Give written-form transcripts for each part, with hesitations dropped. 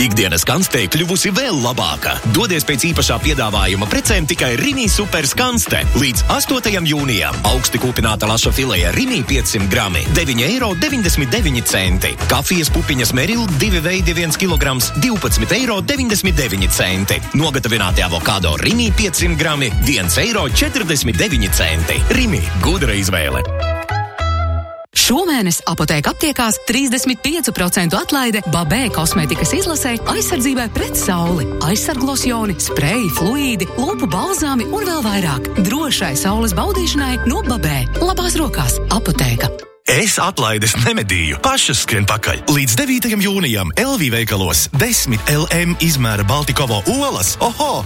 Ikdienas skanste kļuvusi vēl labāka. Dodies pēc īpašā piedāvājuma precēm tikai Rimi Super skanste. Līdz 8. jūnijam augsti kūpināta laša fileja Rimi 500 grami – 9,99 €. Kafijas pupiņas Meril 2 veidi 1 kilograms – 12,99 €. Nogatavināti avokado Rimi 500 grami – 1,49 €. Rimi – gudra izvēle. Šomēnes Apotēka aptiekās 35% atlaide Babē kosmētikas izlasē aizsardzībai pret sauli. Aizsarglosjoni, spreji, fluīdi, lūpu balzāmi un vēl vairāk. Drošai saules baudīšanai no Babē. Labās rokās Apotēka. Es atlaides nemedīju, pašas skrien pakaļ. Līdz 9. jūnijam LV veikalos 10 LM izmēra Baltikovo olas,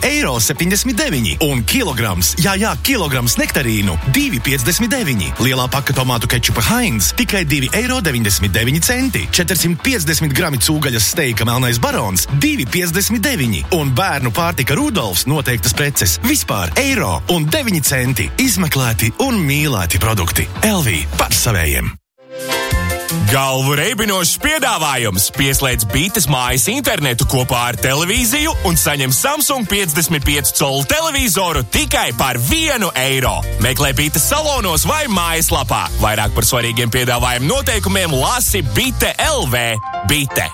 €1,79 un kilograms nektarīnu 2,59. Lielā paka tomātu kečupa Heinz tikai €2,99. 450 grami cūgaļas steika Melnais barons 2,59. Un bērnu pārtika Rudolfs noteiktas preces vispār €1,09. Izmeklēti un mīlēti produkti. LV par savējiem. Galvu reibinošs piedāvājums. Pieslēdz Bites mājas internetu kopā ar televīziju un saņem Samsung 55 colu televizoru tikai par €1. Meklē Bites salonos vai mājaslapā. Vairāk par svarīgiem piedāvājumu noteikumiem lasi Bite LV. Bite.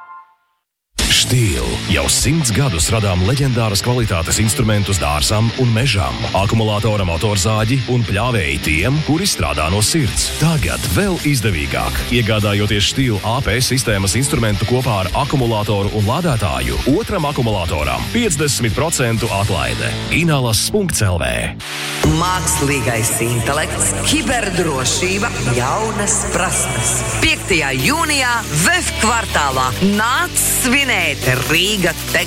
Stihl. Jau 100 gadus radām leģendāras kvalitātes instrumentus dārzam un mežam, akumulātora motorzāģi un pļāvēji tiem, kuri strādā no sirds. Tagad vēl izdevīgāk. Iegādājoties Stihl AP sistēmas instrumentu kopā ar akumulātoru un lādētāju, otram akumulātoram 50% atlaide. Inalas.lv. Mākslīgais intelekts, kiberdrošība, jaunas prasmes. 5. jūnijā VEF kvartālā nāc svinēt Rīga Tech